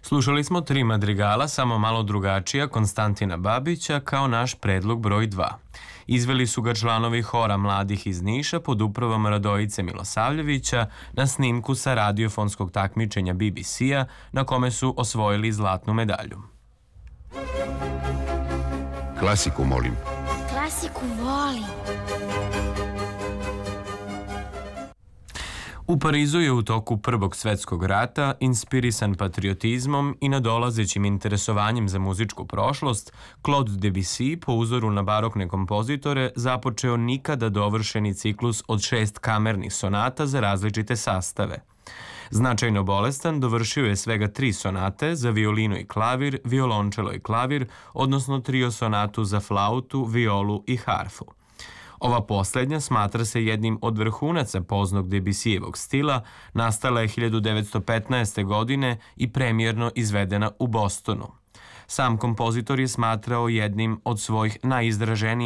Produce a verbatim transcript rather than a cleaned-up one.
Slušali smo tri madrigala, samo malo drugačija, Konstantina Babića kao naš predlog broj dva. Izveli su ga članovi hora mladih iz Niša pod upravom Radojice Milosavljevića na snimku sa radiofonskog takmičenja B B C-a na kome su osvojili zlatnu medalju. Klasiku molim. Klasiku volim. U Parizu je u toku Prvog svetskog rata, inspirisan patriotizmom i nadolazećim interesovanjem za muzičku prošlost, Claude Debussy, po uzoru na barokne kompozitore, započeo nikada dovršeni ciklus od šest kamernih sonata za različite sastave. Značajno bolestan, dovršio je svega tri sonate za violinu i klavir, violončelo i klavir, odnosno trio sonatu za flautu, violu i harfu. Ova poslednja smatra se jednim od vrhunaca poznog Debussijevog stila, nastala je hiljadu devetsto petnaeste. godine i premijerno izvedena u Bostonu. Sam kompozitor je smatrao jednim od svojih najizraženijih